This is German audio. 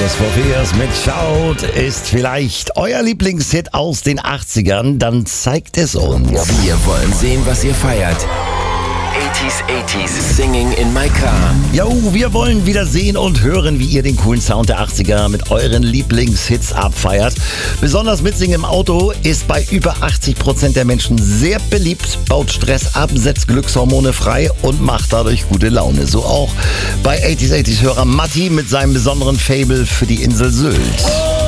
Tears for Fears mit Shout ist vielleicht euer Lieblingshit aus den 80ern, dann zeigt es uns. Wir wollen sehen, was ihr feiert. 80s, Singing in my car. Jo, wir wollen wieder sehen und hören, wie ihr den coolen Sound der 80er mit euren Lieblingshits abfeiert. Besonders Mitsingen im Auto ist bei über 80% der Menschen sehr beliebt, baut Stress ab, setzt Glückshormone frei und macht dadurch gute Laune. So auch bei 80s Hörer Matti mit seinem besonderen Faible für die Insel Sylt.